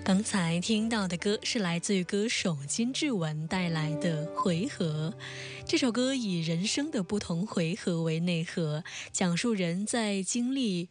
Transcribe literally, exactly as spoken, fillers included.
刚才听到的歌是来自于歌手金志文带来的《回合》。这首歌以人生的不同回合为内核，讲述人在经历